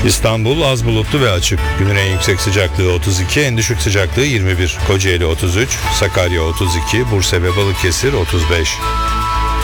İstanbul az bulutlu ve açık. Günün en yüksek sıcaklığı 32, en düşük sıcaklığı 21. Kocaeli 33, Sakarya 32, Bursa ve Balıkesir 35.